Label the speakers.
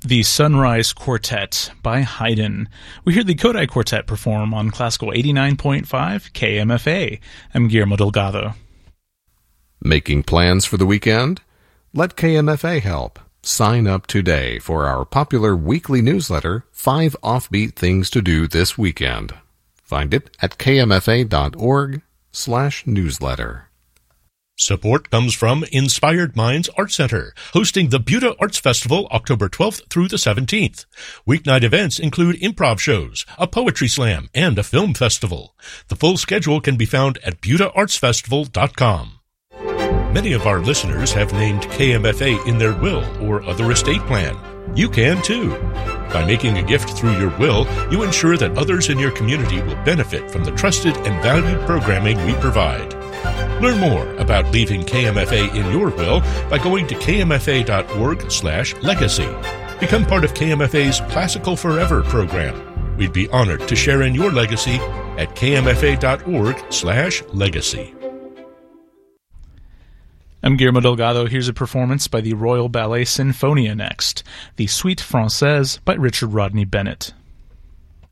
Speaker 1: The Sunrise Quartet by Haydn. We hear the Kodály Quartet perform on Classical 89.5 KMFA. I'm Guillermo Delgado.
Speaker 2: Making plans for the weekend? Let KMFA help. Sign up today for our popular weekly newsletter, 5 Offbeat Things to Do This Weekend. Find it at kmfa.org/newsletter.
Speaker 3: Support comes from Inspired Minds Art Center, hosting the Buda Arts Festival October 12th through the 17th. Weeknight events include improv shows, a poetry slam, and a film festival. The full schedule can be found at budaartsfestival.com. Many of our listeners have named KMFA in their will or other estate plan. You can too. By making a gift through your will, you ensure that others in your community will benefit from the trusted and valued programming we provide. Learn more about leaving KMFA in your will by going to kmfa.org/legacy. Become part of KMFA's Classical Forever program. We'd be honored to share in your legacy at kmfa.org/legacy.
Speaker 1: I'm Guillermo Delgado. Here's a performance by the Royal Ballet Sinfonia next. The Suite Française by Richard Rodney Bennett.